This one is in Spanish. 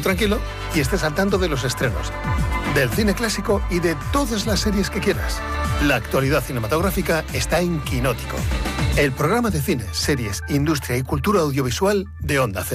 tranquilo y estés al tanto de los estrenos, del cine clásico y de todas las series que quieras. La actualidad cinematográfica está en Quinótico, el programa de cine, series, industria y cultura audiovisual de Onda Cero.